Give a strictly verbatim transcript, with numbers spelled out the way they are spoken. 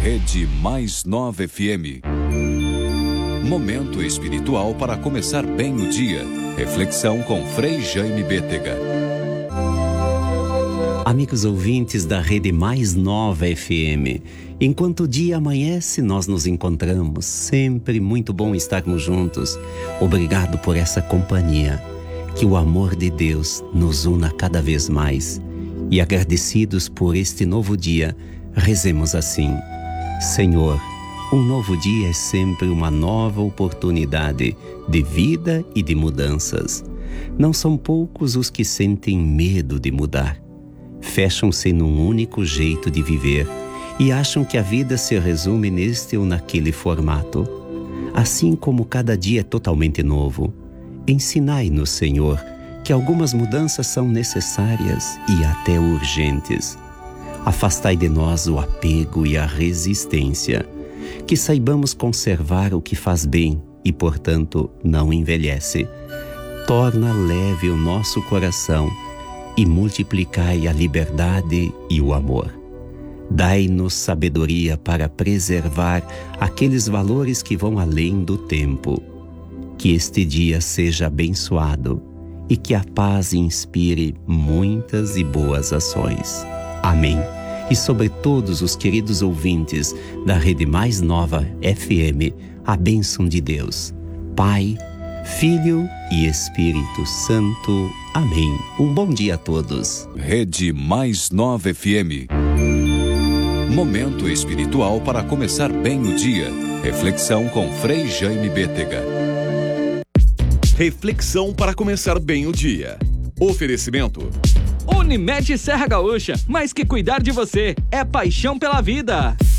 Rede Mais Nova F M. Momento espiritual para começar bem o dia. Reflexão com Frei Jaime Bétega. Amigos ouvintes da Rede Mais Nova F M, enquanto o dia amanhece, nós nos encontramos. Sempre muito bom estarmos juntos. Obrigado por essa companhia. Que o amor de Deus nos una cada vez mais. E agradecidos por este novo dia, rezemos assim: Senhor, um novo dia é sempre uma nova oportunidade de vida e de mudanças. Não são poucos os que sentem medo de mudar. Fecham-se num único jeito de viver e acham que a vida se resume neste ou naquele formato. Assim como cada dia é totalmente novo, ensinai-nos, Senhor, que algumas mudanças são necessárias e até urgentes. Afastai de nós o apego e a resistência, que saibamos conservar o que faz bem e, portanto, não envelhece. Torna leve o nosso coração e multiplicai a liberdade e o amor. Dai-nos sabedoria para preservar aqueles valores que vão além do tempo. Que este dia seja abençoado e que a paz inspire muitas e boas ações. Amém. E sobre todos os queridos ouvintes da Rede Mais Nova F M, a bênção de Deus, Pai, Filho e Espírito Santo. Amém. Um bom dia a todos. Rede Mais Nova F M. Momento espiritual para começar bem o dia. Reflexão com Frei Jaime Bétega. Reflexão para começar bem o dia. Oferecimento: Unimed Serra Gaúcha, mais que cuidar de você, é paixão pela vida.